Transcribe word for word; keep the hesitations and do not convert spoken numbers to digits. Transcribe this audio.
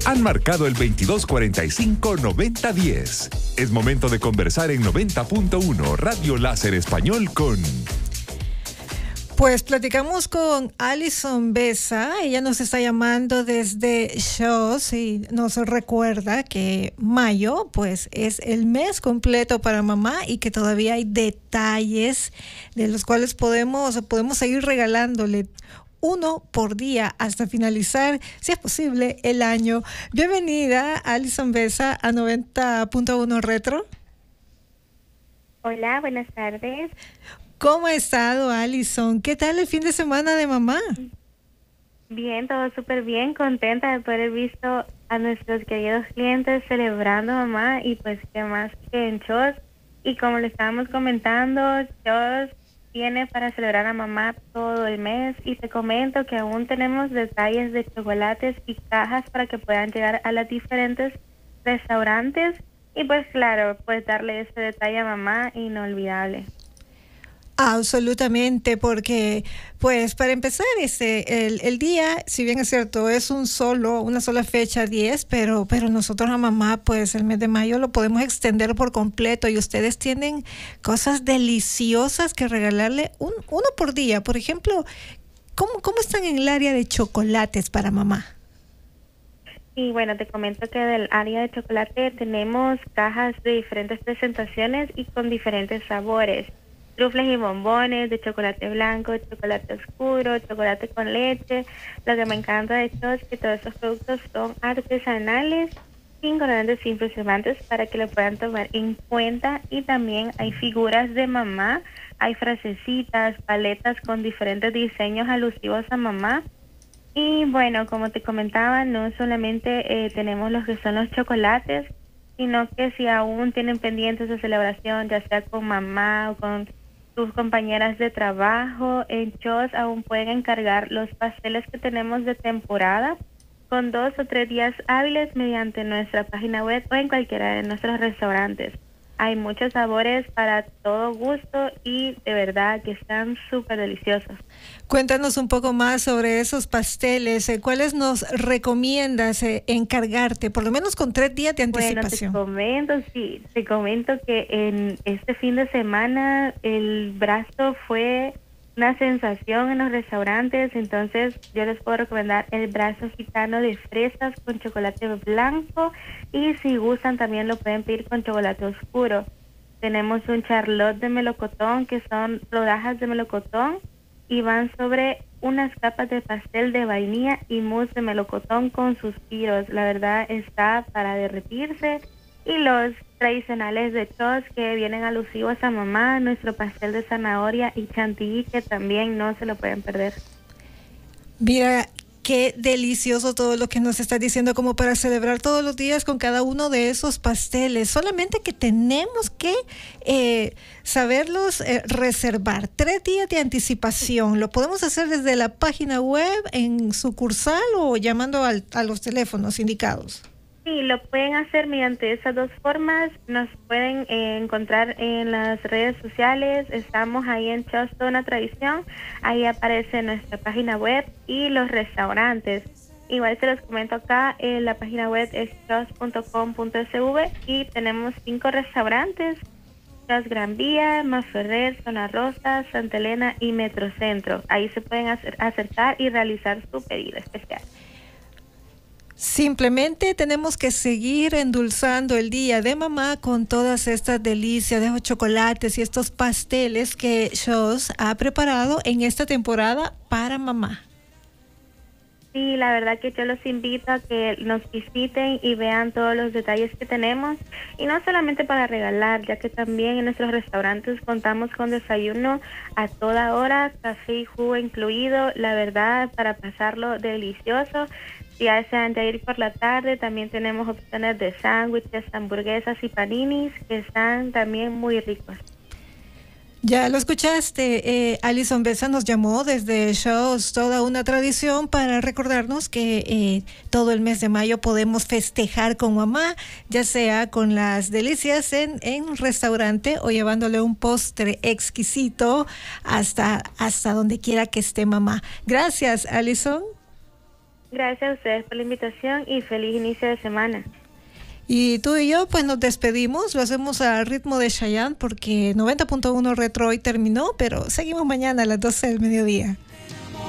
Han marcado el veintidós cuarenta y cinco noventa diez. Es momento de conversar en noventa punto uno Radio Láser Español con... Pues platicamos con Alison Besa. Ella nos está llamando desde Shows y nos recuerda que mayo pues es el mes completo para mamá y que todavía hay detalles de los cuales podemos, podemos seguir regalándole uno por día hasta finalizar, si es posible, el año. Bienvenida, Alison Besa, a noventa punto uno Retro. Hola, buenas tardes. ¿Cómo ha estado, Alison? ¿Qué tal el fin de semana de mamá? Bien, todo súper bien, contenta de poder haber visto a nuestros queridos clientes celebrando mamá y pues qué más que en Shows. Y como le estábamos comentando, Shows viene para celebrar a mamá todo el mes y te comento que aún tenemos detalles de chocolates y cajas para que puedan llegar a los diferentes restaurantes y pues claro, pues darle ese detalle a mamá inolvidable. Absolutamente, porque pues para empezar este el, el día, si bien es cierto, es un solo, una sola fecha, diez, pero, pero nosotros a mamá, pues el mes de mayo lo podemos extender por completo y ustedes tienen cosas deliciosas que regalarle un, uno por día. Por ejemplo, ¿cómo, cómo están en el área de chocolates para mamá? Y bueno, te comento que del área de chocolate tenemos cajas de diferentes presentaciones y con diferentes sabores. Trufles y bombones de chocolate blanco, chocolate oscuro, chocolate con leche. Lo que me encanta de esto es que todos estos productos son artesanales, sin colorantes, sin preservantes, para que lo puedan tomar en cuenta. Y también hay figuras de mamá, hay frasecitas, paletas con diferentes diseños alusivos a mamá. Y bueno, como te comentaba, no solamente eh, tenemos los que son los chocolates, sino que si aún tienen pendientes de celebración, ya sea con mamá o con sus compañeras de trabajo, en Shows aún pueden encargar los pasteles que tenemos de temporada con dos o tres días hábiles mediante nuestra página web o en cualquiera de nuestros restaurantes. Hay muchos sabores para todo gusto y de verdad que están súper deliciosos. Cuéntanos un poco más sobre esos pasteles. ¿Cuáles nos recomiendas eh, encargarte, por lo menos con tres días de anticipación? Bueno, te comento, sí, te comento que en este fin de semana el brazo fue una sensación en los restaurantes, entonces yo les puedo recomendar el brazo gitano de fresas con chocolate blanco y si gustan también lo pueden pedir con chocolate oscuro. Tenemos un charlotte de melocotón que son rodajas de melocotón y van sobre unas capas de pastel de vainilla y mousse de melocotón con suspiros. La verdad está para derretirse. Y los tradicionales de Shows que vienen alusivos a mamá, nuestro pastel de zanahoria y chantilly que también no se lo pueden perder. Mira, qué delicioso todo lo que nos estás diciendo, como para celebrar todos los días con cada uno de esos pasteles. Solamente que tenemos que eh, saberlos eh, reservar. Tres días de anticipación. Lo podemos hacer desde la página web, en sucursal o llamando al, a los teléfonos indicados. Sí, lo pueden hacer mediante esas dos formas. Nos pueden eh, encontrar en las redes sociales. Estamos ahí en Shows Toda una Tradición. Ahí aparece nuestra página web y los restaurantes. Igual se los comento acá, eh, la página web es shows punto com punto s v y tenemos cinco restaurantes. Shows Gran Vía, Maferrer, Zona Rosa, Santa Elena y Metrocentro. Ahí se pueden hacer, acercar y realizar su pedido especial. Simplemente tenemos que seguir endulzando el día de mamá con todas estas delicias de los chocolates y estos pasteles que Shows ha preparado en esta temporada para mamá. Sí, la verdad que yo los invito a que nos visiten y vean todos los detalles que tenemos. Y no solamente para regalar, ya que también en nuestros restaurantes contamos con desayuno a toda hora, café y jugo incluido. La verdad, para pasarlo delicioso. Si desean ya ir por la tarde, también tenemos opciones de sándwiches, hamburguesas y paninis que están también muy ricos. Ya lo escuchaste, eh, Alison Besa nos llamó desde Shows Toda una Tradición para recordarnos que eh, todo el mes de mayo podemos festejar con mamá, ya sea con las delicias en, en un restaurante o llevándole un postre exquisito hasta, hasta donde quiera que esté mamá. Gracias, Alison. Gracias a ustedes por la invitación y feliz inicio de semana. Y tú y yo pues nos despedimos, lo hacemos al ritmo de Chayanne porque noventa punto uno Retro hoy terminó, pero seguimos mañana a las doce del mediodía.